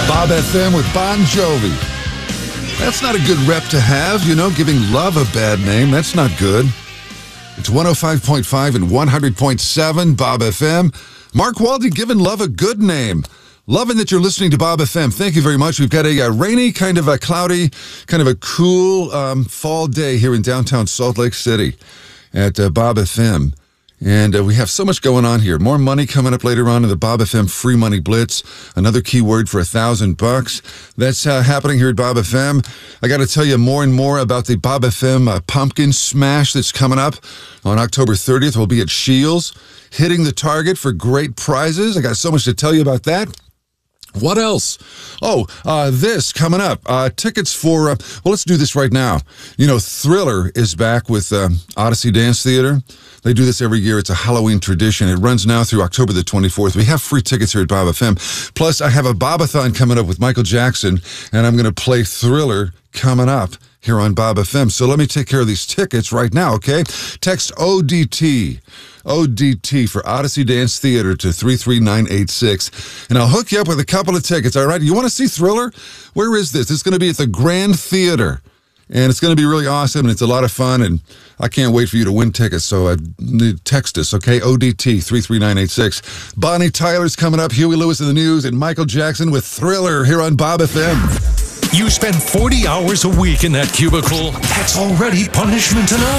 Bob FM with Bon Jovi. That's not a good rep to have, giving love a bad name. That's not good. It's 105.5 and 100.7 Bob FM. Mark Waldy giving love a good name. Loving that you're listening to Bob FM. Thank you very much. We've got a rainy, kind of a cloudy, kind of a cool fall day here in downtown Salt Lake City at Bob FM. And we have so much going on here. More money coming up later on in the Bob FM Free Money Blitz. Another keyword for $1,000. That's happening here at Bob FM. I got to tell you more and more about the Bob FM Pumpkin Smash that's coming up on October 30th. We'll be at Shields, hitting the target for great prizes. I got so much to tell you about that. What else? This coming up. Tickets for, let's do this right now. Thriller is back with Odyssey Dance Theater. They do this every year. It's a Halloween tradition. It runs now through October the 24th. We have free tickets here at Bob FM. Plus, I have a Bobathon coming up with Michael Jackson, and I'm going to play Thriller coming up here on Bob FM. So let me take care of these tickets right now, okay? Text ODT for Odyssey Dance Theater to 33986, and I'll hook you up with a couple of tickets, all right? You want to see Thriller? Where is this? It's going to be at the Grand Theater, and it's going to be really awesome, and it's a lot of fun, and I can't wait for you to win tickets, so text us, okay? ODT 33986. Bonnie Tyler's coming up, Huey Lewis in the News, and Michael Jackson with Thriller here on Bob FM. You spend 40 hours a week in that cubicle. That's already punishment enough.